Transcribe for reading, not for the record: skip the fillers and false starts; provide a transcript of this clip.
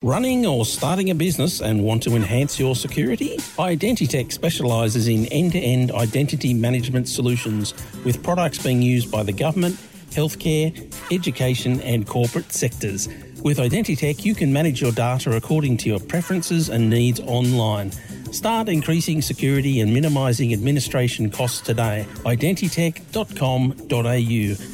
Running or starting a business and want to enhance your security? Identitech specialises in end-to-end identity management solutions with products being used by the government, healthcare, education and corporate sectors. With Identitech, you can manage your data according to your preferences and needs online. Start increasing security and minimising administration costs today. Identitech.com.au.